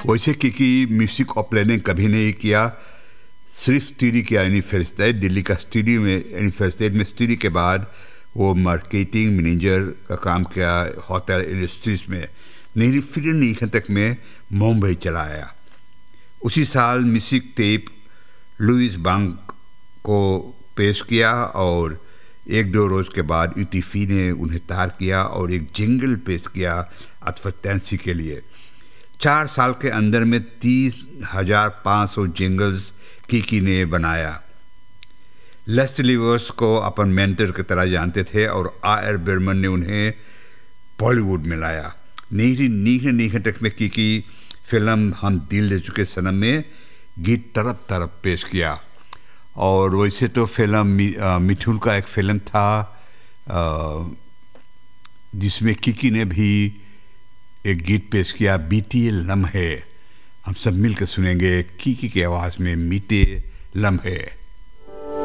वैसे कि म्यूज़िक और प्लानिंग कभी नहीं किया, सिर्फ स्टडी किया यूनिवर्सिटी दिल्ली का स्टडी में। यूनिवर्सिटी में स्टडी के बाद वो मार्केटिंग मैनेजर का काम किया होटल इंडस्ट्रीज में। नहीं फिर नहीं तक में मुंबई चला आया। उसी साल म्यूजिक टेप लुइस बैंक को पेश किया और एक दो रोज़ के बाद यूटीफी ने उन्हें तार किया और एक जिंगल पेश किया एडवर्टाइजिंग के लिए। 4 साल के अंदर में 30,500 जिंगल्स की ने बनाया। लेस्ली वर्स को अपन मेंटर की तरह जानते थे और आर बर्मन ने उन्हें बॉलीवुड में लाया। नीचे तक में की फिल्म हम दिल दे चुके सनम में गीत तरफ तरफ पेश किया। और वैसे तो फिल्म मिठुन का एक फिल्म था जिसमें किकी ने भी एक गीत पेश किया, बीते लम्हे। हम सब मिलकर सुनेंगे किकी की आवाज़ में बीते लम्हे।